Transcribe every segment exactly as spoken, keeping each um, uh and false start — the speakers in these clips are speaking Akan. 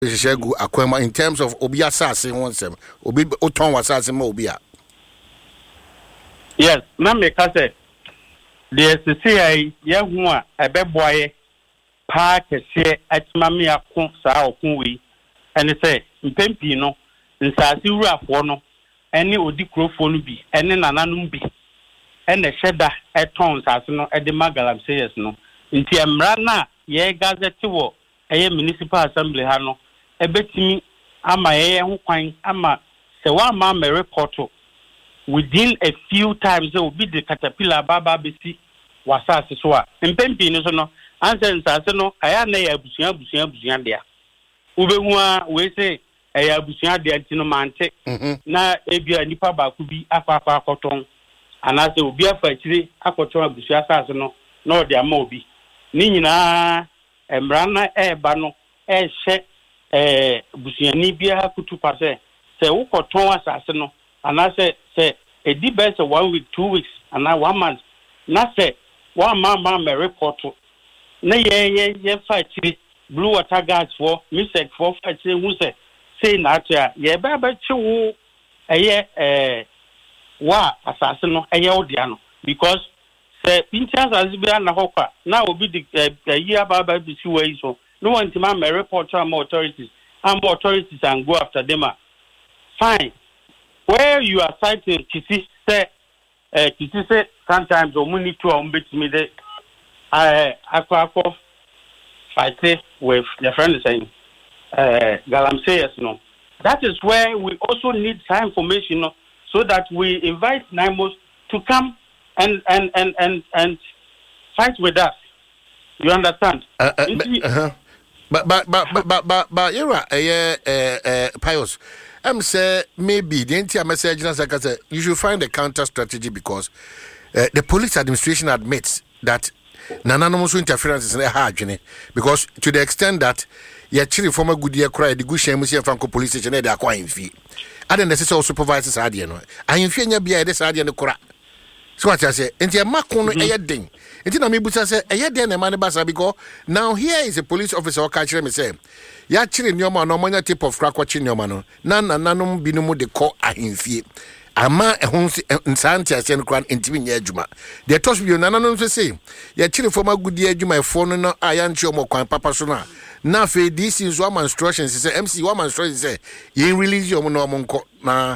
Shegu Aquema in terms of Obia Sassi once Obi Oton was Sassi Mobia. Yes, Mamma say the S C I young one a bad boy park a share at Mamma Consa Kunwi and they say Impempino in Sasura Fono any Odicrophone be any Nananum be and the shedder at Tons as no at the Magalam says no. In Tiamrana, ye gazette to a municipal assembly hano, a betimi ama ye who quine ama se one man may report within a few times there will be the caterpillar baba bisi wasa siswa. In Pempino no answer in Sasano, I am a busia busia busia there. Ubewa we say a busia de antino mante na ebia nipa ba kubi akwa akwa koton anase obi afa chiri akoton abusia sasano no de amobi ni nyina emrana eba no ehye eh busuani bia kutu pase se wo koton asase no anase se edi be se one week two weeks and one month na se one man man me report na ye ye ye fa chiri blue water gas for misek for fa chiri hu se say na atia ye ba ba chi wo eye eh wa asase no eye odia no because say pinchas azibia na hokwa na obi the year baba be see way so no one to man report to am authorities and authorities and go after them fine where you are citing kisi say eh kisi say sometimes o money to am betimi de eh akwa akwa fight with the friend saying uh galamsey no that is where we also need some information so that we invite NIMOS to come and and and and and fight with us. You understand? Uh, uh, uh-huh. But but but but but but but you're right. Uh, uh, uh, Pius, I'm say maybe the entire message say you should find a counter strategy because uh, the police administration admits that nananomso interference is hard, because to the extent that your children former good year cry the good shame see Franco police station they are quite fee. I don't necessarily supervise idea no. I in fear be this idea no kora. So what I say, and your macono a ding. And then I mean, say, a year then a man basa because now here is a police officer or catcher me say, ya children your man, no money tip of crack watching your man, none and none binumu de call a in fear. Ama a home in Santia Sen Cran intimate Yajuma. They toss me none to say, your children for my good year, you my phone no I am sure more papa sooner. Now, this is one instructions. Say M C one instructions. Say you release your normal na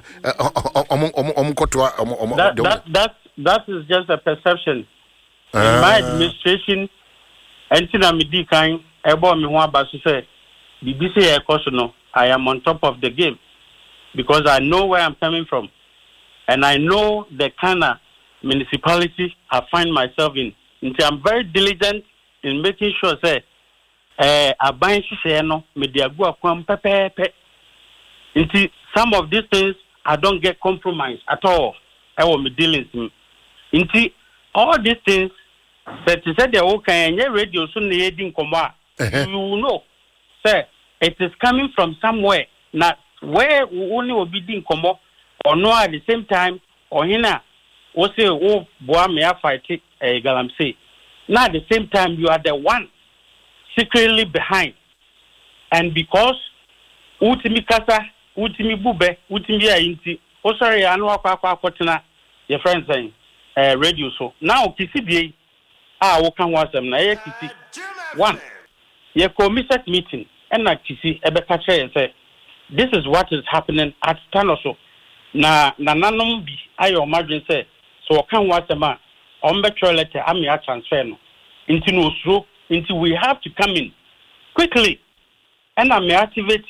that that that is just a perception. In my administration, anything I'm doing, kind about me one basis say, the B C A no, I am on top of the game because I know where I'm coming from, and I know the kind of municipality I find myself in. And I'm very diligent in making sure say. Eh, aban hihye no me de agu akwam pepepe. Nti some of these things I don't get compromised at all. I will me dealings. Nti all these things that said they okay any radio so na yedin komo you know say it is coming from somewhere. Now where only will be din komo or no at the same time or hina o say o boa me fight eh galamsey. Now at the same time you are the one secretly behind, and because utimi kasa utimi bube utimi ayinti o sorry anu akwa akwa akotena your friend saying uh, radio so now kisi bi ah wo kan wasem na ye kisi one ye commission meeting and na kisi ebe ka che say this is what is happening at Tanoso na na nanom bi ayo imagine say so kan wasem a on be letter am ya transfer no into no so until we have to come in quickly and I may activate